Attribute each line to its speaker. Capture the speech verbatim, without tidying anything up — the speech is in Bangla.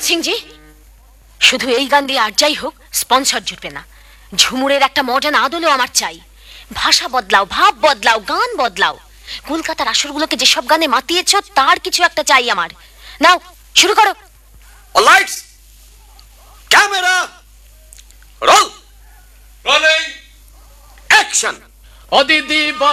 Speaker 1: সিংজি, শুধু এই গান দিয়ে আর যাই হোক স্পন্সর জুটবে না। ঝুমুরের একটা মডার্ন আদলেও আমার চাই। ভাষা বদলাও, ভাব বদলাও, গান বদলাও। কলকাতার আসরগুলোকে যেসব গানে মাতিয়েছ তার কিছু একটা চাই আমার। নাও শুরু করো।
Speaker 2: Lights, camera, role, rolling, action.
Speaker 3: ও দিদি